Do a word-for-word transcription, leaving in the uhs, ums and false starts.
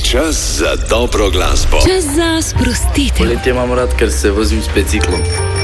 Čas za dobro glasbo. Čas za sprostitev. Poletje imam rad, ker se vozim s biciklom.